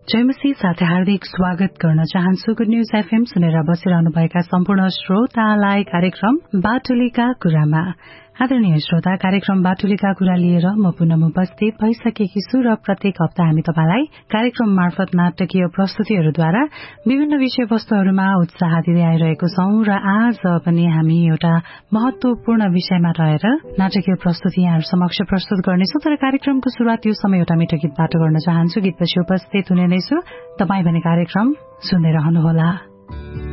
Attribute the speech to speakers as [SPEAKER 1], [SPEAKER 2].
[SPEAKER 1] जयमसी साथै हार्दिक स्वागत गर्न चाहन्छु। गुड न्यूज एफएम सुनेर बसिरहनुभएका सम्पूर्ण श्रोतालाई कार्यक्रम बाटुलीका कुरामा। आदरणीय श्रोता, कार्यक्रम बाटुलीका कुरा लिएर म पुनः उपस्थित भइसकेकी छु र प्रत्येक हप्ता हामी तपाईलाई कार्यक्रम मार्फत नाटकीय प्रस्तुतिहरूद्वारा विभिन्न विषयवस्तुहरूमा उत्साह दिँदै आइरहेको छौं र आज पनि हामी एउटा महत्वपूर्ण विषयमा रहेर नाटकीय प्रस्तुति यहाँहरू समक्ष प्रस्तुत गर्नेछौं। तर कार्यक्रमको शुरूआत यो समय एउटा मिठो गीतबाट गर्न चाहन्छु। गीतपछि उपस्थित हुने नै छु। तपाई भने कार्यक्रम सुन्दै रहनुहोला।